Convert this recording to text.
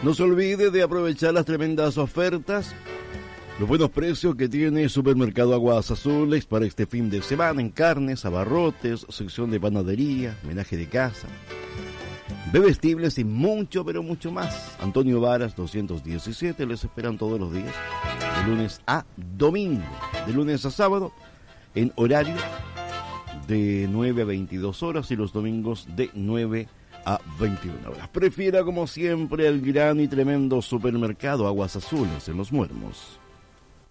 No se olvide de aprovechar las tremendas ofertas, los buenos precios que tiene Supermercado Aguas Azules para este fin de semana en carnes, abarrotes, sección de panadería, menaje de casa, bebestibles y mucho, pero mucho más. Antonio Varas 217, les esperan todos los días, de lunes a domingo, de lunes a sábado, en horario de 9 a 22 horas y los domingos de 9 a 21 horas. Prefiera como siempre el gran y tremendo Supermercado Aguas Azules en Los Muermos.